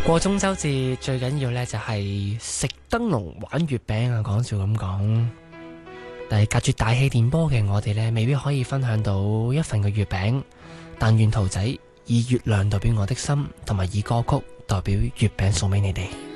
過中秋節最緊要呢就係食燈籠玩月餅啊，講笑咁講。但係隔住大氣電波嘅我哋呢，未必可以分享到一份嘅月餅。但願兔仔以月亮代表我的心，同埋以歌曲代表月餅送俾你哋。